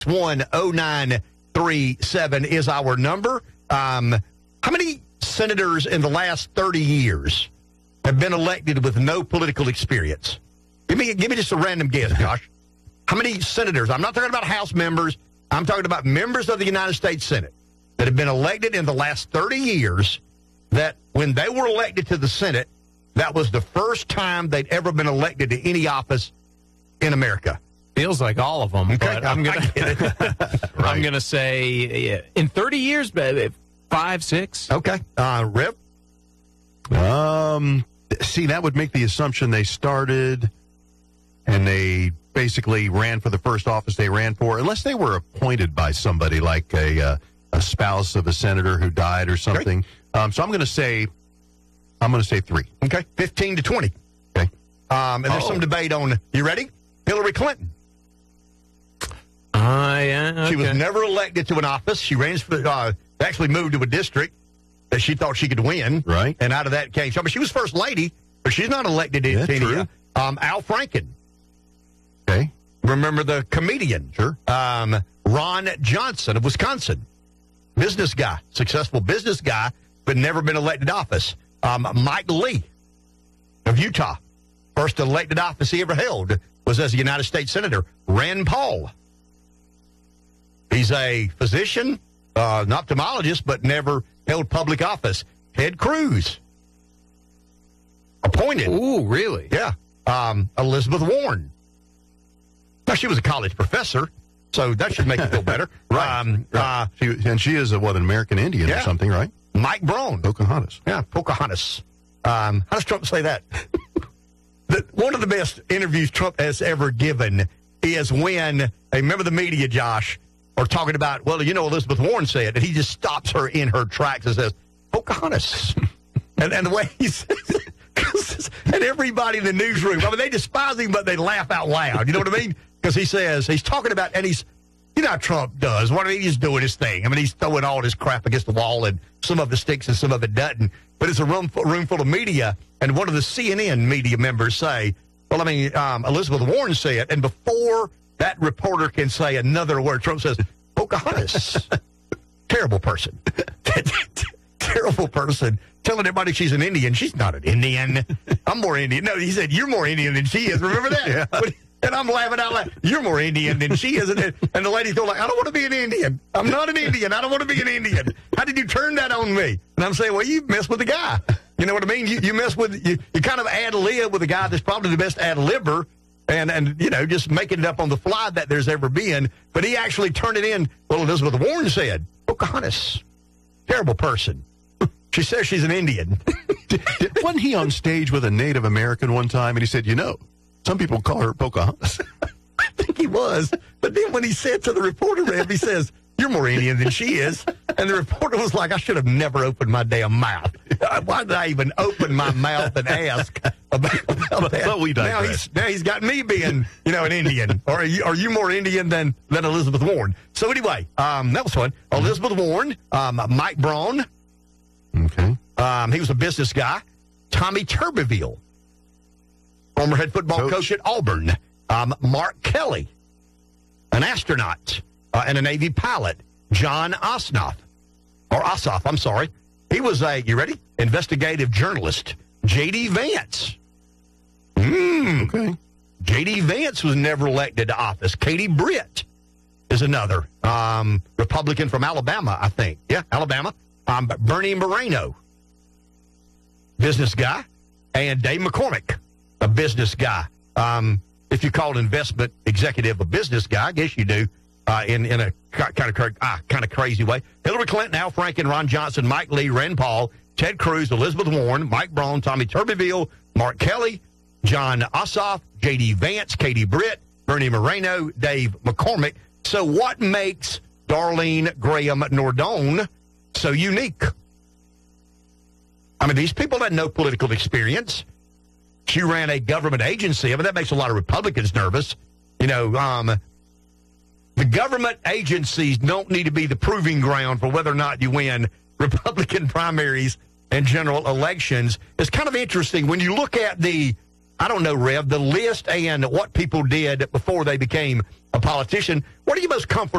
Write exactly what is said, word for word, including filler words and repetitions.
one oh nine three seven is our number. Um, how many senators in the last thirty years have been elected with no political experience? Give me, give me just a random guess, Josh. How many senators? I'm not talking about House members. I'm talking about members of the United States Senate that have been elected in the last thirty years that when they were elected to the Senate, that was the first time they'd ever been elected to any office in America. Feels like all of them, Okay, but I'm I gonna get it. I'm Right. gonna say yeah, in thirty years, maybe five, six. Okay, uh, Rip. Um, see, that would make the assumption they started and they basically ran for the first office they ran for, unless they were appointed by somebody like a uh, a spouse of a senator who died or something. Um, so I'm going to say, I'm going to say three. Okay, fifteen to twenty. Okay. Um, and there's Oh. some debate on, you ready? Hillary Clinton. Uh, yeah, She was okay. never elected to an office. She ran for, uh, actually moved to a district that she thought she could win. Right. And out of that came, I mean, she was first lady, but she's not elected Yeah, to any. true. Um, Al Franken. Okay. Remember the comedian? Sure. Um, Ron Johnson of Wisconsin. Business guy, successful business guy, but never been elected to office. Um, Mike Lee of Utah. First elected office he ever held was as a United States Senator. Rand Paul. He's a physician, uh, an ophthalmologist, but never held public office. Ted Cruz. Appointed. Ooh, really? Yeah. Um, Elizabeth Warren. Now, she was a college professor, so that should make you feel better. Right. Um, Right. uh, She, and she is a, what, an American Indian Yeah. or something, right? Mike Braun. Pocahontas. Yeah, Pocahontas. Um, how does Trump say that? the, one of the best interviews Trump has ever given is when, hey, remember the media, Josh, are talking about, well, you know, Elizabeth Warren said, and he just stops her in her tracks and says, Pocahontas. and, and the way he says it, and everybody in the newsroom, I mean, they despise him, but they laugh out loud. You know what I mean? Because he says, he's talking about, and he's, you know how Trump does. What I mean, he's doing his thing. I mean, he's throwing all this crap against the wall, and some of it sticks and some of it doesn't. But it's a room, room full of media, and one of the C N N media members say, well, I mean, um, Elizabeth Warren said, and before that reporter can say another word, Trump says, Pocahontas. Terrible person. Terrible person. Telling everybody she's an Indian. She's not an Indian. I'm more Indian. No, he said, you're more Indian than she is. Remember that? Yeah. But- And I'm laughing out loud. You're more Indian than she is. And the lady's going like, I don't want to be an Indian. I'm not an Indian. I don't want to be an Indian. How did you turn that on me? And I'm saying, well, you mess with the guy. You know what I mean? You, you mess with, you, you kind of ad lib with a guy that's probably the best ad libber and, and, you know, just making it up on the fly that there's ever been. But he actually turned it in. Well, Elizabeth Warren said, Pocahontas, terrible person. She says she's an Indian. Wasn't he on stage with a Native American one time, and he said, you know, some people call her Pocahontas. I think he was. But then when he said to the reporter, Rev, he says, you're more Indian than she is. And the reporter was like, I should have never opened my damn mouth. Why did I even open my mouth and ask about, about that? But we now digress. he's, now he's got me being, you know, an Indian. Or are you, are you more Indian than, than Elizabeth Warren? So anyway, um, that was fun. Elizabeth Warren, um, Mike Braun, Okay. um, he was a business guy. Tommy Tuberville, former head football coach, Coach. at Auburn. Um, Mark Kelly, an astronaut uh, and a Navy pilot. John Ossoff, or Ossoff, I'm sorry. He was a, you ready? Investigative journalist. J D. Vance. Hmm. Okay. J D. Vance was never elected to office. Katie Britt is another um, Republican from Alabama, I think. Yeah, Alabama. Um, Bernie Moreno, business guy, and Dave McCormick, a business guy. Um, if you call an investment executive a business guy, I guess you do uh, in in a kind of ah, kind of crazy way. Hillary Clinton, Al Franken, Ron Johnson, Mike Lee, Rand Paul, Ted Cruz, Elizabeth Warren, Mike Braun, Tommy Tuberville, Mark Kelly, John Ossoff, J D. Vance, Katie Britt, Bernie Moreno, Dave McCormick. So what makes Darlene Graham Nordone so unique? I mean, these people had no political experience. She ran a government agency. I mean, that makes a lot of Republicans nervous. You know, um, the government agencies don't need to be the proving ground for whether or not you win Republican primaries and general elections. It's kind of interesting when you look at the I don't know, Rev, the list and what people did before they became a politician. What are you most comfortable